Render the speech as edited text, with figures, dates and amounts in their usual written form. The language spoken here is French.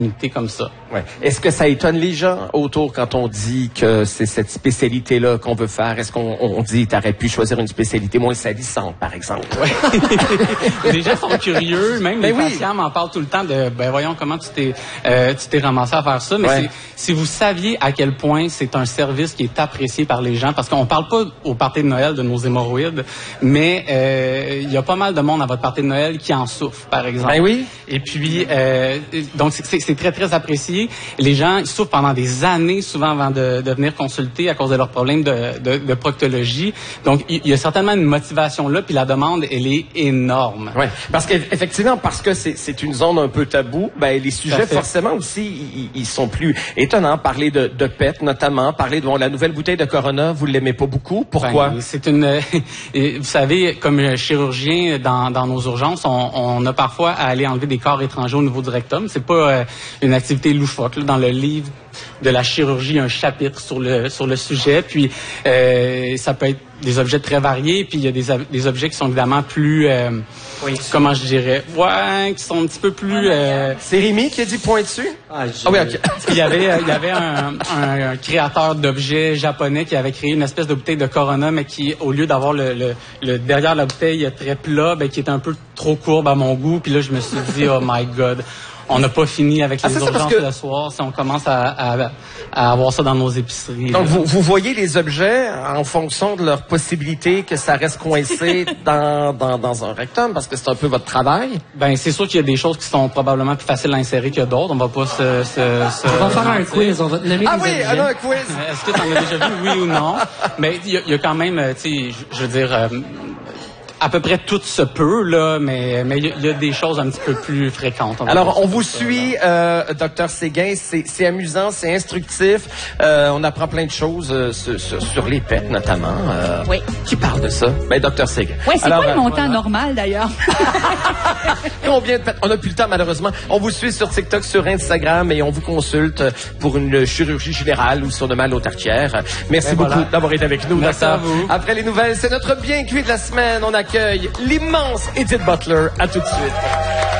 comme ça. Ouais. Est-ce que ça étonne les gens autour quand on dit que c'est cette spécialité-là qu'on veut faire? Est-ce qu'on dit t'aurais pu choisir une spécialité moins salissante, par exemple? Ouais. Les gens sont curieux, même les patients m'en parlent tout le temps de voyons comment tu t'es ramassé à faire ça. Mais si vous saviez à quel point c'est un service qui est apprécié par les gens, parce qu'on parle pas au party de Noël de nos hémorroïdes, mais il y a pas mal de monde à votre party de Noël qui en souffre, par exemple. Ben oui. Et puis donc c'est très, très apprécié. Les gens ils souffrent pendant des années, souvent, avant de venir consulter à cause de leurs problèmes de proctologie. Donc, il y a certainement une motivation là, puis la demande, elle est énorme. Oui, parce qu'effectivement, parce que c'est une zone un peu taboue, ben les sujets, forcément, aussi, ils sont plus étonnants. Parler de PET, notamment, parler de la nouvelle bouteille de Corona, vous l'aimez pas beaucoup. Pourquoi? Ben, c'est une... vous savez, comme chirurgien dans nos urgences, on a parfois à aller enlever des corps étrangers au niveau du rectum. C'est pas une activité loufoque. Là, dans le livre de la chirurgie, un chapitre sur le sujet. Puis ça peut être des objets très variés. Puis il y a des objets qui sont évidemment plus... comment je dirais? Ouais, qui sont un petit peu plus... C'est Rémi qui a dit pointu? Ah oui, OK. Il y avait un créateur d'objets japonais qui avait créé une espèce de bouteille de Corona, mais qui, au lieu d'avoir le derrière la bouteille très plat, qui était un peu trop courbe à mon goût. Puis là, je me suis dit, oh my God... On n'a pas fini avec les urgences le soir si on commence à avoir ça dans nos épiceries. Donc, vous voyez les objets en fonction de leur possibilité que ça reste coincé dans un rectum, parce que c'est un peu votre travail? Ben, c'est sûr qu'il y a des choses qui sont probablement plus faciles à insérer que d'autres. On va pas On va faire un quiz, on va te nommer des objets. Alors un quiz! Est-ce que tu en as déjà vu, oui ou non? Mais il y a quand même, tu sais, je veux dire... à peu près tout se peut, là, mais il y a des choses un petit peu plus fréquentes. Alors, on vous suit, Dr Séguin. C'est amusant, c'est instructif. On apprend plein de choses sur les PET, notamment. Oui. Qui parle de ça? Ben, Dr Séguin. Oui, c'est quoi le montant normal, d'ailleurs? Combien de PET? On n'a plus le temps, malheureusement. On vous suit sur TikTok, sur Instagram, et on vous consulte pour une chirurgie générale ou sur le mal aux tartières. Merci beaucoup d'avoir été avec nous, Merci docteur. à vous. Après les nouvelles, c'est notre bien cuit de la semaine. On accueille l'immense Edith Butler. À tout de suite.